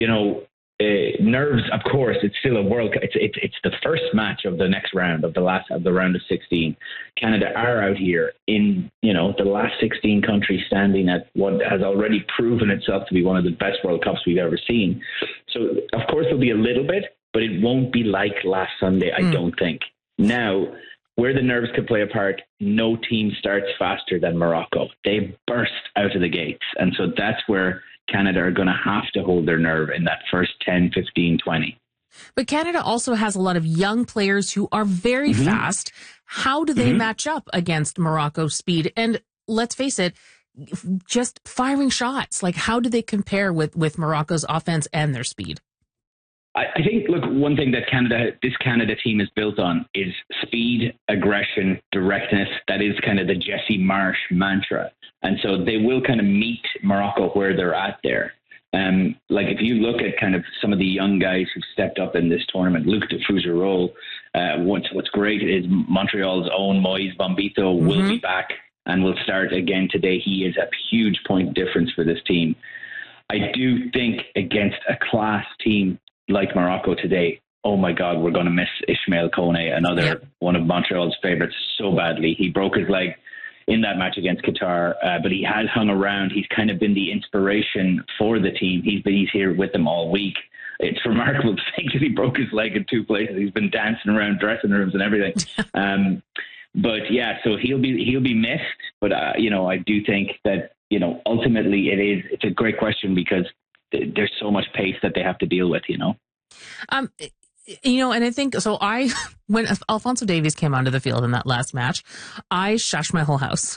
nerves, of course. It's still a World Cup. It's the first match of the next round of the round of 16. Canada are out here in the last 16 countries standing at what has already proven itself to be one of the best World Cups we've ever seen. So of course there'll be a little bit, but it won't be like last Sunday. I don't think. Now, where the nerves could play a part, no team starts faster than Morocco. They burst out of the gates, and so that's where Canada are going to have to hold their nerve in that first 10, 15, 20. But Canada also has a lot of young players who are very fast. How do they match up against Morocco's speed? And let's face it, just firing shots. Like, how do they compare with Morocco's offense and their speed? I think, look, one thing that this Canada team is built on is speed, aggression, directness. That is kind of the Jesse Marsh mantra. And so they will kind of meet Morocco where they're at there. Like if you look at kind of some of the young guys who've stepped up in this tournament, Luc de Fougerolles, what's great is Montreal's own Moïse Bombito will be back and will start again today. He is a huge point difference for this team. I do think against a class team like Morocco today, oh my God, we're going to miss Ismail Kone, another one of Montreal's favourites, so badly. He broke his leg in that match against Qatar, but he has hung around. He's kind of been the inspiration for the team. He's here with them all week. It's remarkable to think that he broke his leg in two places. He's been dancing around dressing rooms and everything. But yeah, so he'll be missed. But I do think that ultimately it's a great question because there's so much pace that they have to deal with. And I think so. When Alphonso Davies came onto the field in that last match, I shushed my whole house.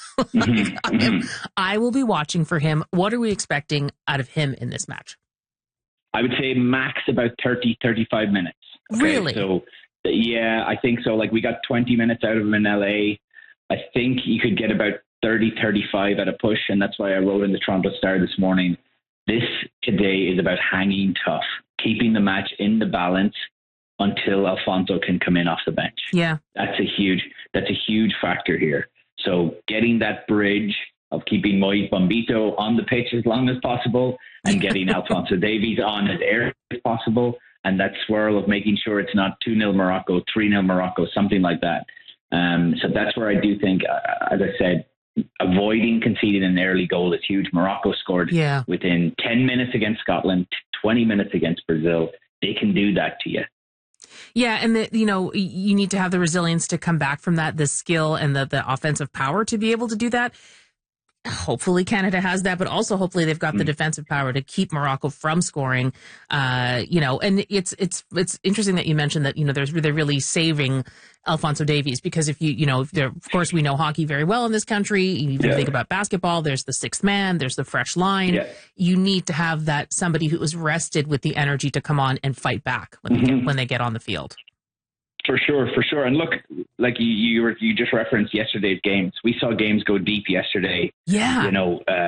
I will be watching for him. What are we expecting out of him in this match? I would say max about 30, 35 minutes. Okay? Really? So, yeah, I think so. Like we got 20 minutes out of him in LA. I think you could get about 30, 35 at a push. And that's why I wrote in the Toronto Star this morning, this today is about hanging tough, keeping the match in the balance until Alphonso can come in off the bench. Yeah. That's a huge factor here. So getting that bridge of keeping Moïse Bombito on the pitch as long as possible and getting Alphonso Davies on as air as possible, and that swirl of making sure it's not 2-0 Morocco, 3-0 Morocco, something like that. So that's where I do think, as I said, avoiding conceding an early goal is huge. Morocco scored within 10 minutes against Scotland, 20 minutes against Brazil. They can do that to you. Yeah, and you need to have the resilience to come back from that, the skill and the offensive power to be able to do that. Hopefully Canada has that, but also hopefully they've got the defensive power to keep Morocco from scoring. And it's interesting that you mentioned that they're really saving Alphonso Davies because if of course we know hockey very well in this country. You even think about basketball. There's the sixth man. There's the fresh line. Yeah. You need to have that somebody who is rested with the energy to come on and fight back when they get on the field. For sure. And look, like you just referenced yesterday's games. We saw games go deep yesterday. Yeah. And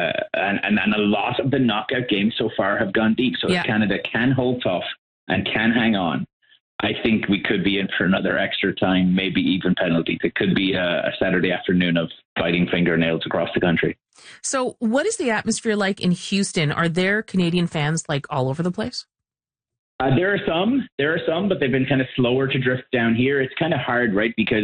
a lot of the knockout games so far have gone deep. So if Canada can hold tough and can hang on, I think we could be in for another extra time, maybe even penalties. It could be a Saturday afternoon of fighting fingernails across the country. So what is the atmosphere like in Houston? Are there Canadian fans like all over the place? There are some, but they've been kind of slower to drift down here. It's kind of hard, right? Because,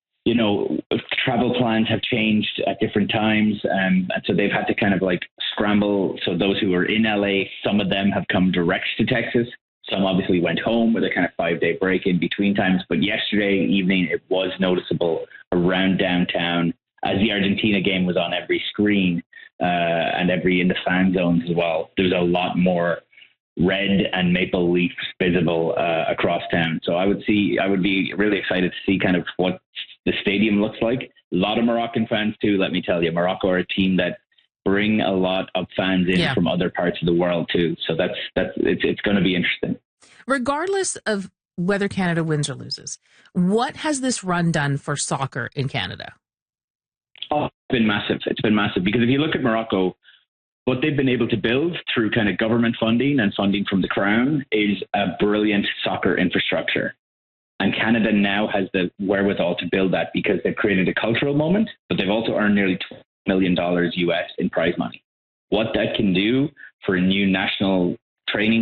travel plans have changed at different times. And so they've had to kind of like scramble. So those who are in LA, some of them have come direct to Texas. Some obviously went home with a kind of 5-day break in between times. But yesterday evening, it was noticeable around downtown as the Argentina game was on every screen and in the fan zones as well. There was a lot more red and maple leafs visible across town. So I would be really excited to see kind of what the stadium looks like. A lot of Moroccan fans too, let me tell you. Morocco are a team that bring a lot of fans in from other parts of the world too. So it's going to be interesting. Regardless of whether Canada wins or loses, what has this run done for soccer in Canada? Oh, it's been massive. It's been massive because if you look at Morocco, what they've been able to build through kind of government funding and funding from the Crown is a brilliant soccer infrastructure. And Canada now has the wherewithal to build that because they've created a cultural moment, but they've also earned nearly $20 million US in prize money. What that can do for a new national training